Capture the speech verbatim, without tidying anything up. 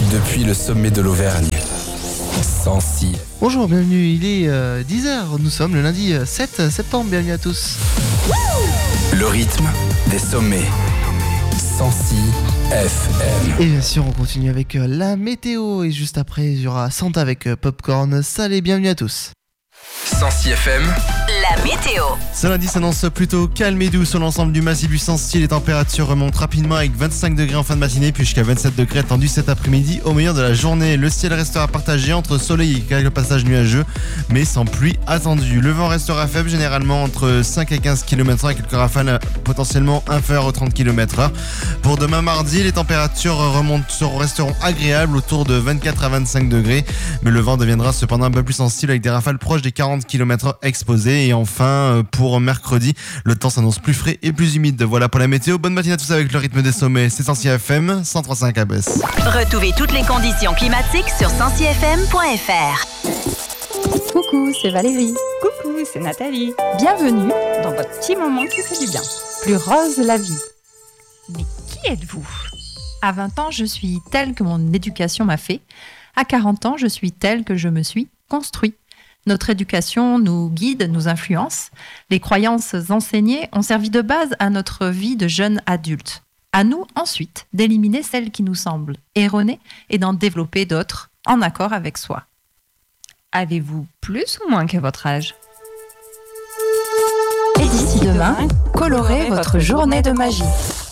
depuis le sommet de l'Auvergne. Sancy. Bonjour, bienvenue, il est euh, dix heures, nous sommes le lundi sept septembre, bienvenue à tous. Le rythme des sommets. Sancy F M. Et bien sûr, on continue avec euh, la météo et juste après, il y aura Santa avec euh, Popcorn. Salut, bienvenue à tous. Sancy F M. La météo. Ce lundi s'annonce plutôt calme et doux sur l'ensemble du massif du Sancy. Les températures remontent rapidement avec vingt-cinq degrés en fin de matinée puis jusqu'à vingt-sept degrés attendus cet après-midi au meilleur de la journée. Le ciel restera partagé entre soleil et quelques passages nuageux mais sans pluie attendue. Le vent restera faible généralement entre cinq et quinze kilomètres heure avec quelques rafales potentiellement inférieures aux trente kilomètres heure. Pour demain mardi, les températures remontent, resteront agréables autour de vingt-quatre à vingt-cinq degrés mais le vent deviendra cependant un peu plus sensible avec des rafales proches des quarante kilomètres heure exposées. Et enfin, pour mercredi, le temps s'annonce plus frais et plus humide. Voilà pour la météo. Bonne matinée à tous avec le rythme des sommets. C'est Sancy F M, cent trois virgule cinq à Besse. Retrouvez toutes les conditions climatiques sur sancy f m point f r. Coucou, c'est Valérie. Coucou, c'est Nathalie. Bienvenue Dans votre petit moment qui fait du bien. Plus rose la vie. Mais qui êtes-vous ? À vingt ans, je suis telle que mon éducation m'a fait. À quarante ans, je suis telle que je me suis construit. Notre éducation nous guide, nous influence. Les croyances enseignées ont servi de base à notre vie de jeune adulte. À nous, ensuite, d'éliminer celles qui nous semblent erronées et d'en développer d'autres en accord avec soi. Avez-vous plus ou moins que votre âge ? Et d'ici demain, colorez votre journée de magie.